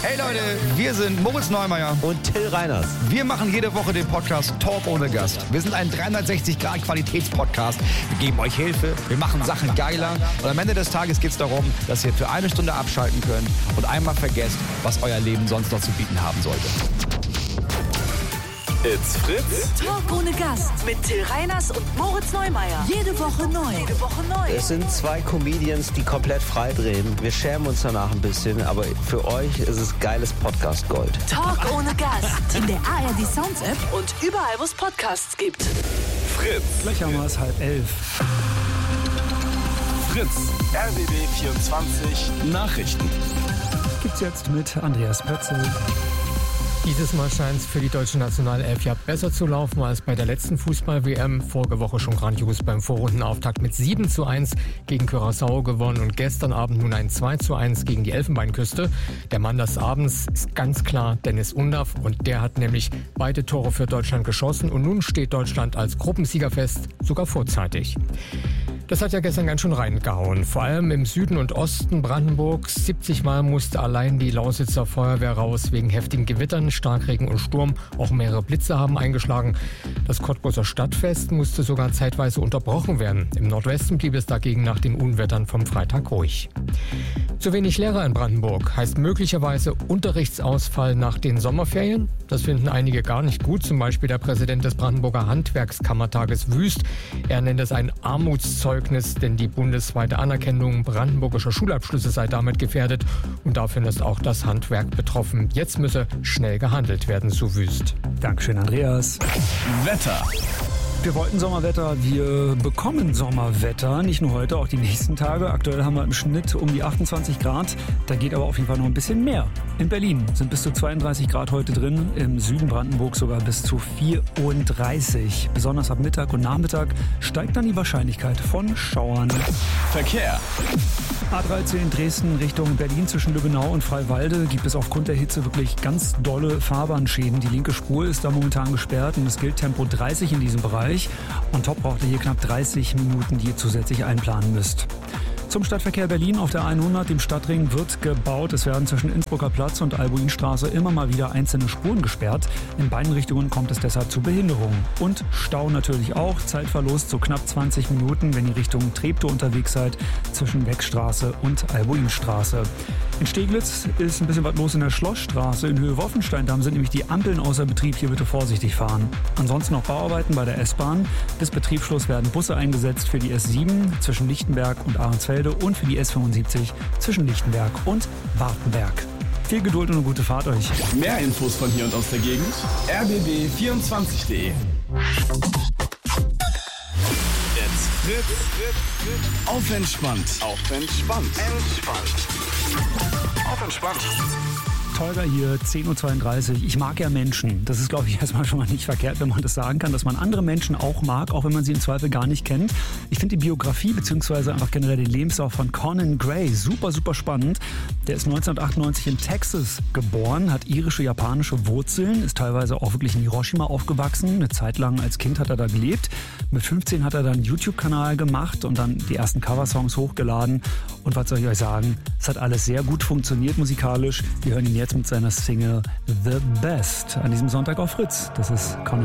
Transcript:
Hey Leute, wir sind Moritz Neumeier und Till Reiners. Wir machen jede Woche den Podcast Talk ohne Gast. Wir sind ein 360-Grad-Qualitätspodcast. Wir geben euch Hilfe, wir machen Sachen geiler. Und am Ende des Tages geht es darum, dass ihr für eine Stunde abschalten könnt und einmal vergesst, was euer Leben sonst noch zu bieten haben sollte. It's Fritz. Talk ohne Gast mit Till Reiners und Moritz Neumeier. Jede Woche neu. Es sind zwei Comedians, die komplett frei drehen. Wir schämen uns danach ein bisschen, aber für euch ist es geiles Podcast-Gold. Talk ohne Gast. In der ARD Sounds App und überall, wo es Podcasts gibt. Fritz. Gleich haben wir es 10:30. Fritz. RBB 24 Nachrichten. Gibt's jetzt mit Andreas Pötzel. Dieses Mal scheint es für die deutsche Nationalelf ja besser zu laufen als bei der letzten Fußball-WM. Vorige Woche schon grandios beim Vorrundenauftakt mit 7:1 gegen Curaçao gewonnen und gestern Abend nun ein 2:1 gegen die Elfenbeinküste. Der Mann des Abends ist ganz klar Dennis Undaff und der hat nämlich beide Tore für Deutschland geschossen und nun steht Deutschland als Gruppensieger fest, sogar vorzeitig. Das hat ja gestern ganz schön reingehauen. Vor allem im Süden und Osten Brandenburgs. 70 Mal musste allein die Lausitzer Feuerwehr raus wegen heftigen Gewittern, Starkregen und Sturm. Auch mehrere Blitze haben eingeschlagen. Das Cottbuser Stadtfest musste sogar zeitweise unterbrochen werden. Im Nordwesten blieb es dagegen nach den Unwettern vom Freitag ruhig. Zu wenig Lehrer in Brandenburg heißt möglicherweise Unterrichtsausfall nach den Sommerferien. Das finden einige gar nicht gut, zum Beispiel der Präsident des Brandenburger Handwerkskammertages Wüst. Er nennt es ein Armutszeugnis, denn die bundesweite Anerkennung brandenburgischer Schulabschlüsse sei damit gefährdet. Und davon ist auch das Handwerk betroffen. Jetzt müsse schnell gehandelt werden, so Wüst. Dankeschön, Andreas. Wetter. Wir wollten Sommerwetter, wir bekommen Sommerwetter, nicht nur heute, auch die nächsten Tage. Aktuell haben wir im Schnitt um die 28 Grad, da geht aber auf jeden Fall noch ein bisschen mehr. In Berlin sind bis zu 32 Grad heute drin, im Süden Brandenburg sogar bis zu 34. Besonders ab Mittag und Nachmittag steigt dann die Wahrscheinlichkeit von Schauern. Verkehr. A13 Dresden Richtung Berlin zwischen Lübbenau und Freiwalde gibt es aufgrund der Hitze wirklich ganz dolle Fahrbahnschäden. Die linke Spur ist da momentan gesperrt und es gilt Tempo 30 in diesem Bereich. On top braucht ihr hier knapp 30 Minuten, die ihr zusätzlich einplanen müsst. Zum Stadtverkehr Berlin auf der 100, dem Stadtring, wird gebaut. Es werden zwischen Innsbrucker Platz und Albuinstraße immer mal wieder einzelne Spuren gesperrt. In beiden Richtungen kommt es deshalb zu Behinderungen. Und Stau natürlich auch. Zeitverlust so knapp 20 Minuten, wenn ihr Richtung Treptow unterwegs seid, zwischen Weckstraße und Albuinstraße. In Steglitz ist ein bisschen was los in der Schlossstraße. In Höhe Woffenstein, da sind nämlich die Ampeln außer Betrieb. Hier bitte vorsichtig fahren. Ansonsten noch Bauarbeiten bei der S-Bahn. Bis Betriebsschluss werden Busse eingesetzt für die S7 zwischen Lichtenberg und Ahrensfelde und für die S75 zwischen Lichtenberg und Wartenberg. Viel Geduld und eine gute Fahrt euch. Mehr Infos von hier und aus der Gegend. rbb24.de. It's Fritz. Auf entspannt. Auf entspannt. Auf entspannt. Tolga hier, 10:32 Uhr. Ich mag ja Menschen. Das ist, glaube ich, erstmal schon mal nicht verkehrt, wenn man das sagen kann, dass man andere Menschen auch mag, auch wenn man sie im Zweifel gar nicht kennt. Ich finde die Biografie bzw. einfach generell den Lebenslauf von Conan Gray super, super spannend. Der ist 1998 in Texas geboren, hat irische, japanische Wurzeln, ist teilweise auch wirklich in Hiroshima aufgewachsen. Eine Zeit lang als Kind hat er da gelebt. Mit 15 hat er dann einen YouTube-Kanal gemacht und dann die ersten Coversongs hochgeladen. Und was soll ich euch sagen? Es hat alles sehr gut funktioniert musikalisch. Wir hören ihn jetzt mit seiner Single The Best an diesem Sonntag auf Fritz. Das ist Conan